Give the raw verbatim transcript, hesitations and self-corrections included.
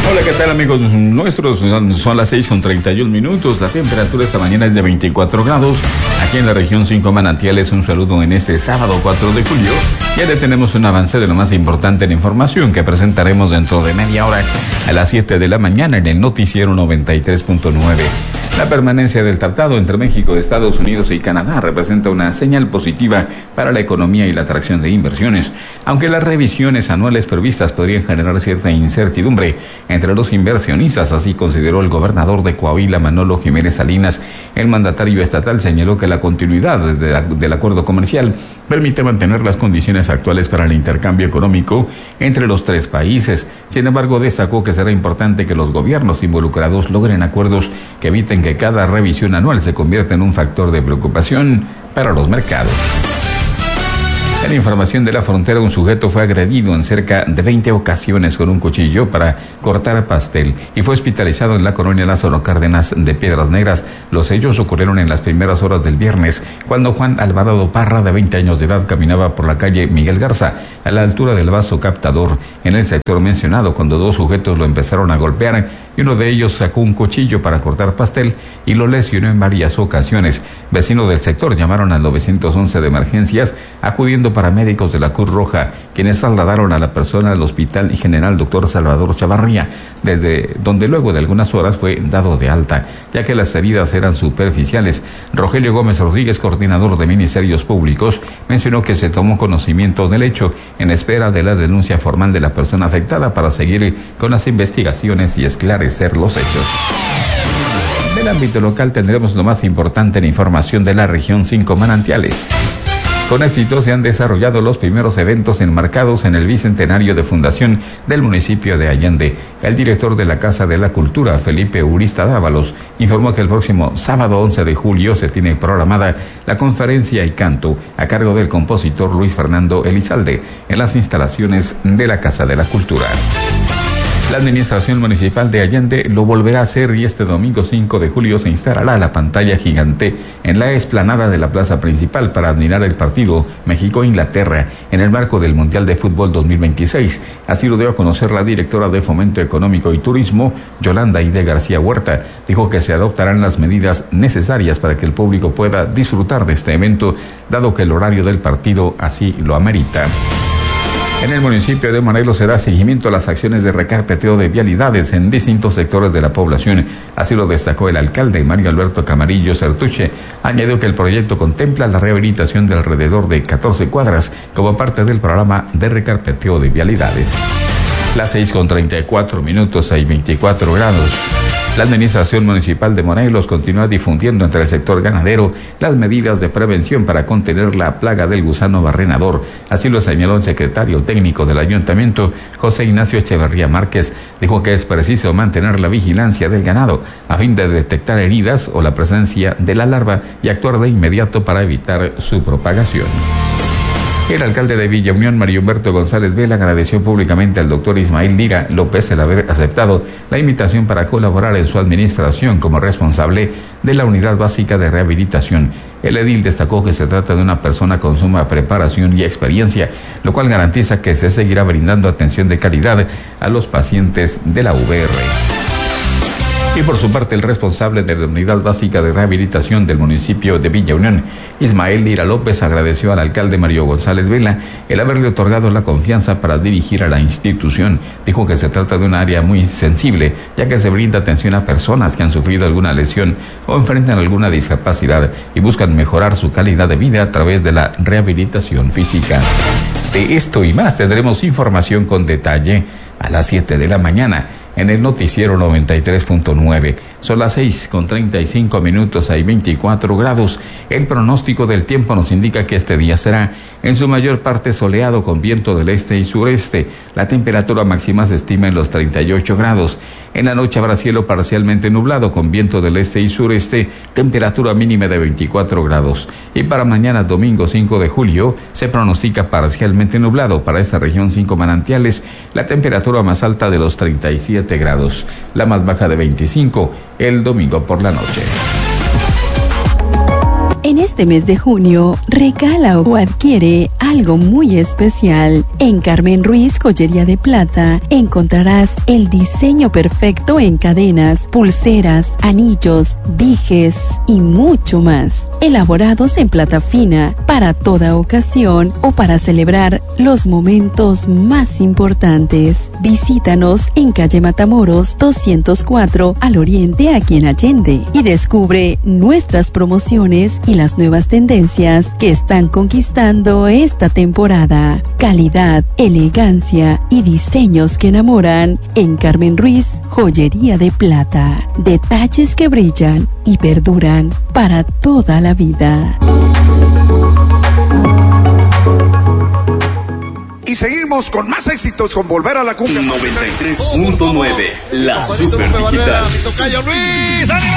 Hola, ¿qué tal, amigos nuestros? Son las seis con treinta y un minutos. La temperatura esta mañana es de veinticuatro grados. Aquí en la región cinco Manantiales, un saludo en este sábado cuatro de julio. Ya le tenemos un avance de lo más importante en información que presentaremos dentro de media hora a las siete de la mañana en el noticiero noventa y tres punto nueve. La permanencia del tratado entre México, Estados Unidos y Canadá representa una señal positiva para la economía y la atracción de inversiones, aunque las revisiones anuales previstas podrían generar cierta incertidumbre entre los inversionistas, así consideró el gobernador de Coahuila, Manolo Jiménez Salinas. El mandatario estatal señaló que la continuidad de la, del acuerdo comercial permite mantener las condiciones actuales para el intercambio económico entre los tres países. Sin embargo, destacó que será importante que los gobiernos involucrados logren acuerdos que eviten que cada revisión anual se convierta en un factor de preocupación para los mercados. En información de la frontera, un sujeto fue agredido en cerca de veinte ocasiones con un cuchillo para cortar pastel y fue hospitalizado en la colonia Lázaro Cárdenas de Piedras Negras. Los hechos ocurrieron en las primeras horas del viernes, cuando Juan Alvarado Parra, de veinte años de edad, caminaba por la calle Miguel Garza, a la altura del vaso captador, en el sector mencionado, cuando dos sujetos lo empezaron a golpear y uno de ellos sacó un cuchillo para cortar pastel y lo lesionó en varias ocasiones. Vecinos del sector llamaron al nueve once de emergencias, acudiendo paramédicos de la Cruz Roja, quienes trasladaron a la persona al Hospital General Doctor Salvador Chavarría, desde donde luego de algunas horas fue dado de alta, ya que las heridas eran superficiales. Rogelio Gómez Rodríguez, coordinador de Ministerios Públicos, mencionó que se tomó conocimiento del hecho en espera de la denuncia formal de la persona afectada para seguir con las investigaciones y esclarecer los hechos. Del ámbito local tendremos lo más importante en información de la región cinco Manantiales. Con éxito se han desarrollado los primeros eventos enmarcados en el bicentenario de fundación del municipio de Allende. El director de la Casa de la Cultura, Felipe Urista Dávalos, informó que el próximo sábado once de julio se tiene programada la conferencia y canto a cargo del compositor Luis Fernando Elizalde en las instalaciones de la Casa de la Cultura. La administración municipal de Allende lo volverá a hacer y este domingo cinco de julio se instalará la pantalla gigante en la explanada de la plaza principal para admirar el partido México-Inglaterra en el marco del Mundial de Fútbol dos mil veintiséis. Así lo dio a conocer la directora de Fomento Económico y Turismo, Yolanda Ide García Huerta. Dijo que se adoptarán las medidas necesarias para que el público pueda disfrutar de este evento, dado que el horario del partido así lo amerita. En el municipio de Morelos se da seguimiento a las acciones de recarpeteo de vialidades en distintos sectores de la población. Así lo destacó el alcalde Mario Alberto Camarillo Certuche. Añadió que el proyecto contempla la rehabilitación de alrededor de catorce cuadras como parte del programa de recarpeteo de vialidades. Las seis con treinta y cuatro minutos, hay veinticuatro grados. La Administración Municipal de Morelos continúa difundiendo entre el sector ganadero las medidas de prevención para contener la plaga del gusano barrenador. Así lo señaló el secretario técnico del Ayuntamiento, José Ignacio Echeverría Márquez. Dijo que es preciso mantener la vigilancia del ganado a fin de detectar heridas o la presencia de la larva y actuar de inmediato para evitar su propagación. El alcalde de Villa Unión, Mario Humberto González Vela, agradeció públicamente al doctor Ismael Lira López el haber aceptado la invitación para colaborar en su administración como responsable de la Unidad Básica de Rehabilitación. El edil destacó que se trata de una persona con suma preparación y experiencia, lo cual garantiza que se seguirá brindando atención de calidad a los pacientes de la U V R. Y por su parte, el responsable de la Unidad Básica de Rehabilitación del municipio de Villa Unión, Ismael Lira López, agradeció al alcalde Mario González Vela el haberle otorgado la confianza para dirigir a la institución. Dijo que se trata de un área muy sensible, ya que se brinda atención a personas que han sufrido alguna lesión o enfrentan alguna discapacidad y buscan mejorar su calidad de vida a través de la rehabilitación física. De esto y más tendremos información con detalle a las siete de la mañana. En el noticiero noventa y tres punto nueve. Son las seis con treinta y cinco minutos, hay veinticuatro grados. El pronóstico del tiempo nos indica que este día será en su mayor parte soleado con viento del este y sureste. La temperatura máxima se estima en los treinta y ocho grados. En la noche habrá cielo parcialmente nublado con viento del este y sureste, temperatura mínima de veinticuatro grados. Y para mañana domingo cinco de julio se pronostica parcialmente nublado para esta región cinco Manantiales, la temperatura más alta de los treinta y siete grados, la más baja de veinticinco el domingo por la noche. En este mes de junio, regala o adquiere algo muy especial. En Carmen Ruiz Joyería de Plata encontrarás el diseño perfecto en cadenas, pulseras, anillos, dijes y mucho más. Elaborados en plata fina para toda ocasión o para celebrar los momentos más importantes. Visítanos en calle Matamoros doscientos cuatro al oriente aquí en Allende y descubre nuestras promociones y las nuevas tendencias que están conquistando esta temporada. Calidad, elegancia y diseños que enamoran en Carmen Ruiz Joyería de Plata. Detalles que brillan y perduran para toda la vida. Y seguimos con más éxitos con Volver a la Cumbia. noventa y tres punto nueve, la super digital.